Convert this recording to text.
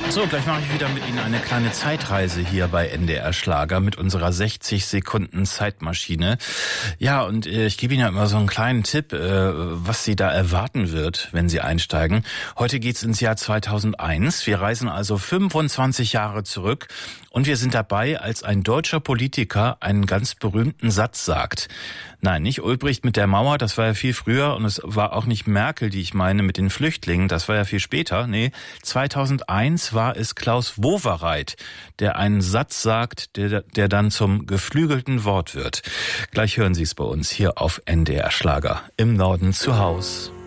So, gleich mache ich wieder mit Ihnen eine kleine Zeitreise hier bei NDR Schlager mit unserer 60 Sekunden Zeitmaschine. Ja, und ich gebe Ihnen ja immer so einen kleinen Tipp, was Sie da erwarten wird, wenn Sie einsteigen. Heute geht's ins Jahr 2001. Wir reisen also 25 Jahre zurück und wir sind dabei, als ein deutscher Politiker einen ganz berühmten Satz sagt. Nein, nicht Ulbricht mit der Mauer, das war ja viel früher, und es war auch nicht Merkel, die ich meine, mit den Flüchtlingen, das war ja viel später. Nee, 2001 war es Klaus Wowereit, der einen Satz sagt, der dann zum geflügelten Wort wird. Gleich hören Sie es bei uns hier auf NDR Schlager. Im Norden zu Haus.